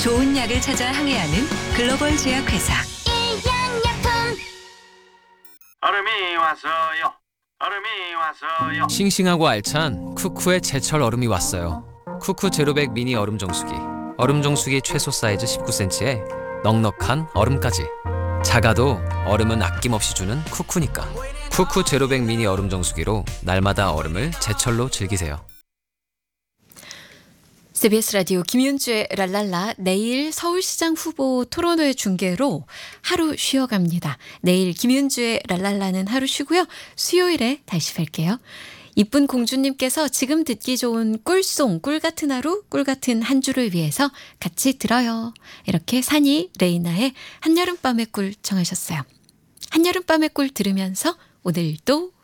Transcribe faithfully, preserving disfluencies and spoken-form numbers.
좋은 약을 찾아 항해하는 글로벌 제약회사. 얼음이 왔어요. 얼음이 왔어요. 싱싱하고 알찬 쿠쿠의 제철 얼음이 왔어요. 쿠쿠 제로백 미니 얼음 정수기. 얼음 정수기 최소 사이즈 십구 센티미터에 넉넉한 얼음까지. 작아도 얼음은 아낌없이 주는 쿠쿠니까. 쿠쿠 제로백 미니 얼음 정수기로 날마다 얼음을 제철로 즐기세요. 씨비에스 라디오 김윤주의 랄랄라. 내일 서울시장 후보 토론회 중계로 하루 쉬어갑니다. 내일 김윤주의 랄랄라는 하루 쉬고요. 수요일에 다시 뵐게요. 이쁜 공주님께서 지금 듣기 좋은 꿀송, 꿀 같은 하루, 꿀 같은 한 주를 위해서 같이 들어요. 이렇게 산이 레이나의 한여름밤의 꿀 정하셨어요. 한여름밤의 꿀 들으면서 오늘도